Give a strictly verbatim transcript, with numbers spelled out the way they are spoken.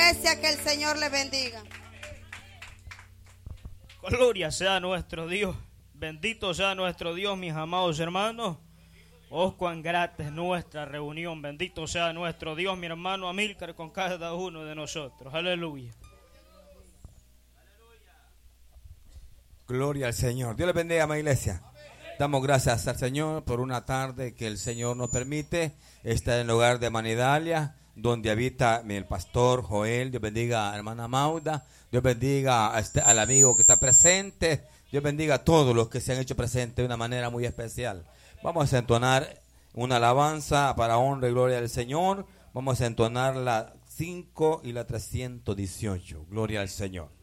iglesia, que el Señor le bendiga. Gloria sea nuestro Dios. Bendito sea nuestro Dios, mis amados hermanos. Oh, cuán grata es nuestra reunión. Bendito sea nuestro Dios, mi hermano Amílcar, con cada uno de nosotros. Aleluya. Gloria al Señor. Dios le bendiga, mi iglesia. Damos gracias al Señor por una tarde que el Señor nos permite estar en el hogar de Manidalia, donde habita el pastor Joel. Dios bendiga a hermana Mauda. Dios bendiga a este, al amigo que está presente. Dios bendiga a todos los que se han hecho presentes de una manera muy especial. Vamos a entonar una alabanza para honra y gloria del Señor. Vamos a entonar la cinco y la trescientos dieciocho. Gloria al Señor.